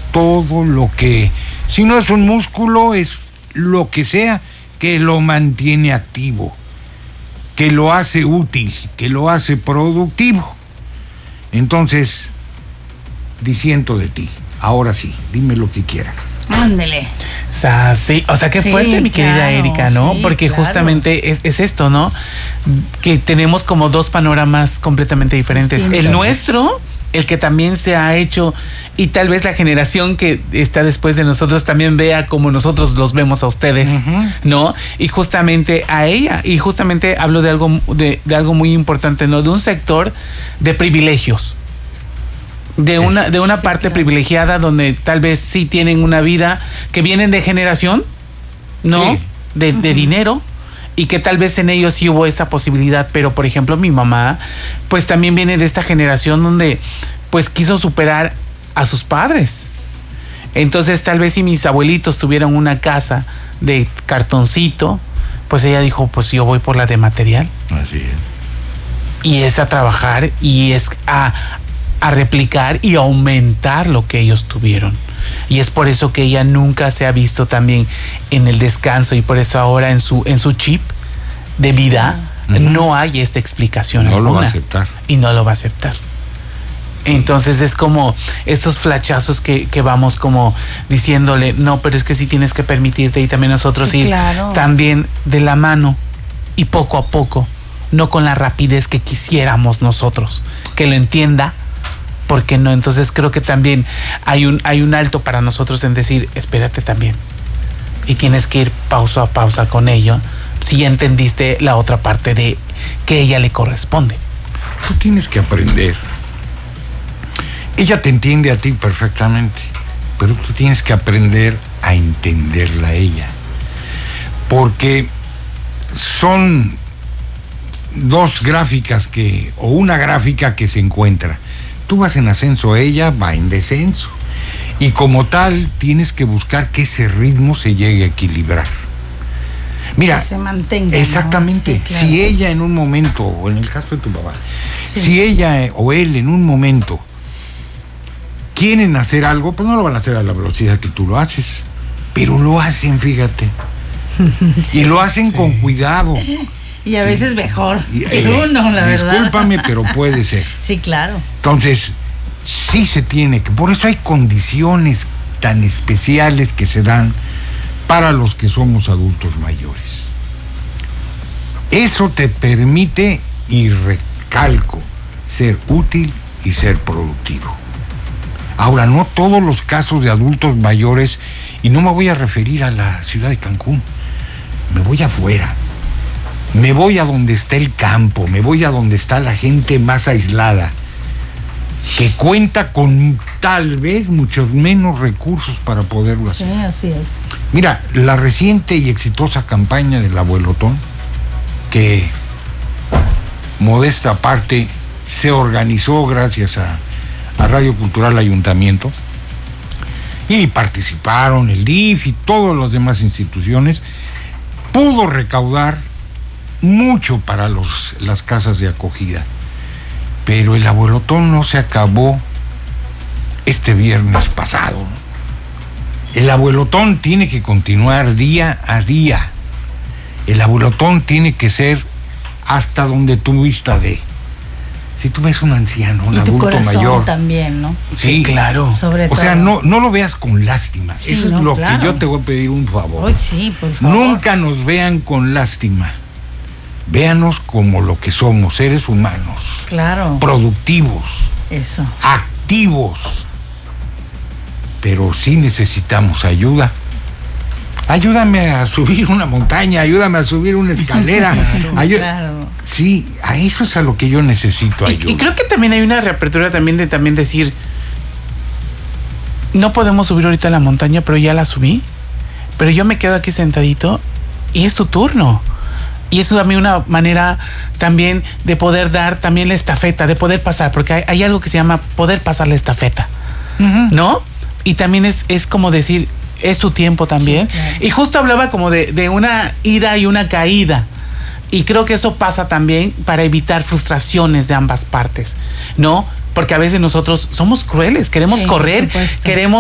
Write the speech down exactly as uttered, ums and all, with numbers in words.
todo lo que, si no es un músculo, es lo que sea que lo mantiene activo, que lo hace útil, que lo hace productivo. Entonces, disiento de ti. Ahora sí, dime lo que quieras. Ándele. O sea, sí, o sea, qué Sí, fuerte, mi querida claro, Erika, ¿no? sí, Porque claro. justamente es, es esto, ¿no? Que tenemos como dos panoramas completamente diferentes. Distintos. El nuestro, el que también se ha hecho, y tal vez la generación que está después de nosotros también vea como nosotros los vemos a ustedes, Uh-huh. ¿no? Y justamente a ella, y justamente hablo de algo, de, de algo muy importante, ¿no? De un sector de privilegios. De una, de una Sí, parte claro. privilegiada donde tal vez sí tienen una vida que vienen de generación, ¿no? Sí. De, de dinero, y que tal vez en ellos sí hubo esa posibilidad, pero por ejemplo mi mamá, pues también viene de esta generación donde pues quiso superar a sus padres. Entonces tal vez si mis abuelitos tuvieran una casa de cartoncito, pues ella dijo, pues yo voy por la de material. Así es. Y es a trabajar y es a, a replicar y aumentar lo que ellos tuvieron. Y es por eso que ella nunca se ha visto también en el descanso, y por eso ahora en su, en su chip de vida Uh-huh. no hay esta explicación No alguna. lo va a aceptar. Y no lo va a aceptar. Entonces es como estos flachazos que, que vamos como diciéndole, no, pero es que sí tienes que permitirte, y también nosotros Sí, ir claro. también de la mano y poco a poco, no con la rapidez que quisiéramos nosotros, que lo entienda, porque no. Entonces creo que también hay un, hay un alto para nosotros en decir, espérate también, y tienes que ir pausa a pausa con ello, si ya entendiste la otra parte de que a ella le corresponde. Tú tienes que aprender. Ella te entiende a ti perfectamente, pero tú tienes que aprender a entenderla a ella. Porque son dos gráficas que, o una gráfica que se encuentra. Tú vas en ascenso, ella va en descenso. Y como tal, tienes que buscar que ese ritmo se llegue a equilibrar. Mira, Que se mantenga, exactamente. ¿no? Sí, claro. Si ella en un momento, o en el caso de tu papá, Sí. si ella eh, o él en un momento quieren hacer algo, pues no lo van a hacer a la velocidad que tú lo haces, pero lo hacen, fíjate. Y lo hacen Sí. con cuidado. Y a veces mejor Y, que eh, uno, la verdad. discúlpame, pero puede ser. Sí, claro. Entonces, sí se tiene que, por eso hay condiciones tan especiales que se dan para los que somos adultos mayores. Eso te permite, y recalco, ser útil y ser productivo. Ahora, no todos los casos de adultos mayores, y no me voy a referir a la ciudad de Cancún, me voy afuera. Me voy a donde está el campo, me voy a donde está la gente más aislada, que cuenta con tal vez muchos menos recursos para poderlo Sí, hacer. así es. Mira, la reciente y exitosa campaña del Abuelotón, que modesta parte se organizó gracias a, a Radio Cultural Ayuntamiento, y participaron el D I F y todas las demás instituciones, pudo recaudar mucho para los, las casas de acogida. Pero el Abuelotón no se acabó este viernes pasado. El Abuelotón tiene que continuar día a día. El Abuelotón tiene que ser hasta donde tu vista dé. Si tú ves un anciano, un Y tu adulto corazón mayor, también, ¿no? sí, claro. Sobre o todo. sea, no, no lo veas con lástima. Sí, Eso es no, lo claro. que yo te voy a pedir un favor. Uy, sí, por favor. Nunca nos vean con lástima. Véanos como lo que somos, seres humanos, Claro. productivos, Eso. activos. Pero sí necesitamos ayuda. Ayúdame a subir una montaña, ayúdame a subir una escalera. Ayu- Claro. Sí, a eso es a lo que yo necesito Y, ayuda. y creo que también hay una reapertura también de también decir, no podemos subir ahorita a la montaña, pero ya la subí, pero yo me quedo aquí sentadito y es tu turno. Y eso es a mí una manera también de poder dar también la estafeta, de poder pasar, porque hay, hay algo que se llama poder pasar la estafeta, Ujú. ¿no? Y también es, es como decir, es tu tiempo también. Sí, claro. Y justo hablaba como de, de una ida y una caída. Y creo que eso pasa también para evitar frustraciones de ambas partes, ¿no? Porque a veces nosotros somos crueles, queremos Sí, correr, por supuesto. queremos